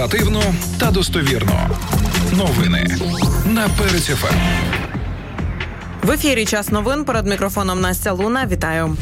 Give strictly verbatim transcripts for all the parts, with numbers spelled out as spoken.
Активно та достовірно. Новини на Перець еф ем. В ефірі «Час новин», перед мікрофоном Настя Луна. Вітаю.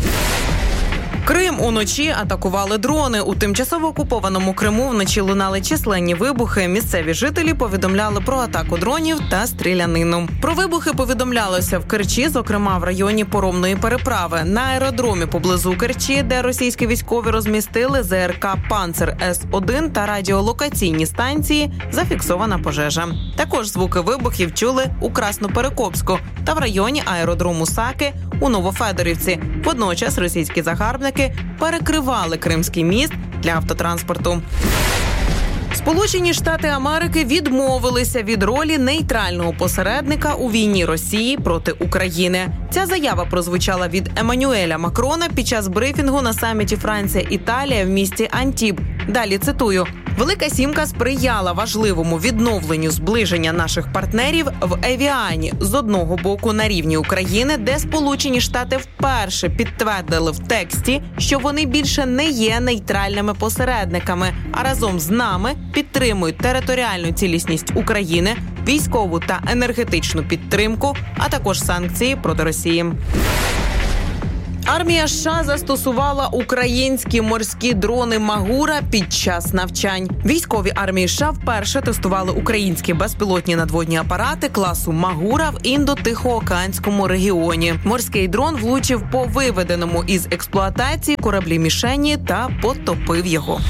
Крим уночі атакували дрони. У тимчасово окупованому Криму вночі лунали численні вибухи. Місцеві жителі повідомляли про атаку дронів та стрілянину. Про вибухи повідомлялося в Керчі, зокрема в районі Поромної переправи. На аеродромі поблизу Керчі, де російські військові розмістили зет ер ка «Панцер С один» та радіолокаційні станції, зафіксована пожежа. Також звуки вибухів чули у Красноперекопську та в районі аеродрому Саки у Новофедорівці. Водночас російські загарбники перекривали Кримський міст для автотранспорту. Сполучені Штати Америки відмовилися від ролі нейтрального посередника у війні Росії проти України. Ця заява прозвучала від Еммануеля Макрона під час брифінгу на саміті Франція-Італія в місті Антіб. Далі цитую. «Велика сімка сприяла важливому відновленню зближення наших партнерів в Евіані з одного боку на рівні України, де Сполучені Штати вперше підтвердили в тексті, що вони більше не є нейтральними посередниками, а разом з нами підтримують територіальну цілісність України, військову та енергетичну підтримку, а також санкції проти Росії». Армія США застосувала українські морські дрони «Магура» під час навчань. Військові армії США вперше тестували українські безпілотні надводні апарати класу «Магура» в Індо-Тихоокеанському регіоні. Морський дрон влучив по виведеному із експлуатації кораблі-мішені та потопив його.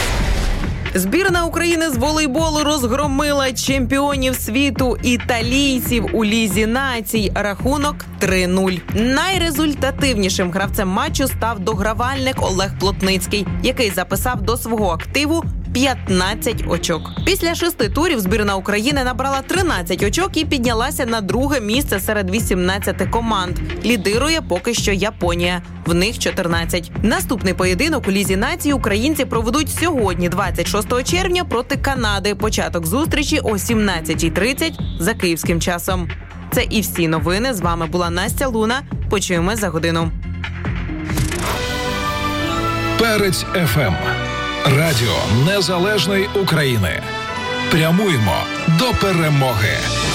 Збірна України з волейболу розгромила чемпіонів світу італійців у Лізі націй. Рахунок три нуль. Найрезультативнішим гравцем матчу став догравальник Олег Плотницький, який записав до свого активу п'ятнадцять очок. Після шести турів збірна України набрала тринадцять очок і піднялася на друге місце серед вісімнадцяти команд. Лідирує поки що Японія. В них чотирнадцять. Наступний поєдинок у Лізі націй українці проведуть сьогодні, двадцять шостого червня, проти Канади. Початок зустрічі о сімнадцятій тридцять за київським часом. Це і всі новини. З вами була Настя Луна. Почуємось за годину. Перець еф ем. Радіо Незалежної України. Прямуємо до перемоги.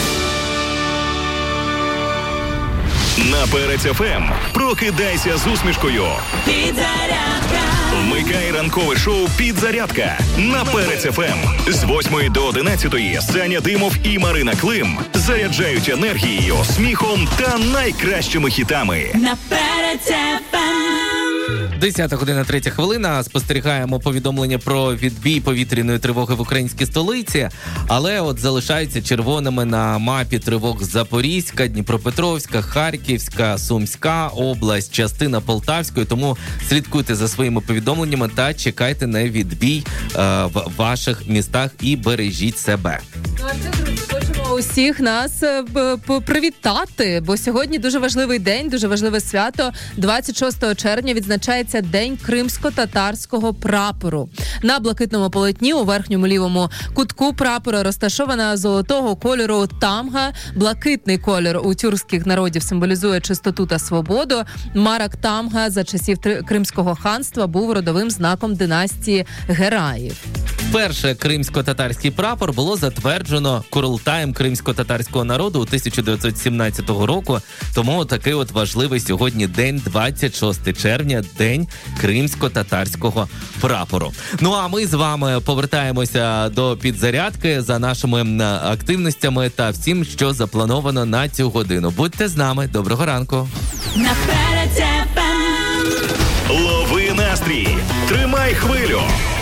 На Перець еф ем прокидайся з усмішкою. Підзарядка. Вмикай ранкове шоу «Підзарядка» на Перець еф ем. З восьмої до одинадцятої Саня Димов і Марина Клим заряджають енергією, сміхом та найкращими хітами. На Перець еф ем. десята година, третя хвилина. Спостерігаємо повідомлення про відбій повітряної тривоги в українській столиці, але от залишаються червоними на мапі тривог Запорізька, Дніпропетровська, Харківська, Сумська область, частина Полтавської, тому слідкуйте за своїми повідомленнями та чекайте на відбій е, в ваших містах і бережіть себе. Ну, а це, друзі, хочемо усіх нас привітати, бо сьогодні дуже важливий день, дуже важливе свято. двадцять шостого червня відзначається День кримсько-татарського прапору. На блакитному полотні у верхньому лівому кутку прапора розташована золотого кольору тамга. Блакитний колір у тюркських народів символізує чистоту та свободу. Марак тамга за часів Кримського ханства був родовим знаком династії Гераїв. Перше кримсько-татарський прапор було затверджено Курултаєм кримсько-татарського народу у тисяча дев'ятсот сімнадцятого року, тому такий от важливий сьогодні день, двадцять шостого червня, День кримсько-татарського прапору. Ну а ми з вами повертаємося до підзарядки за нашими активностями та всім, що заплановано на цю годину. Будьте з нами. Доброго ранку. На Перець еф ем. Лови настрій, тримай хвилю.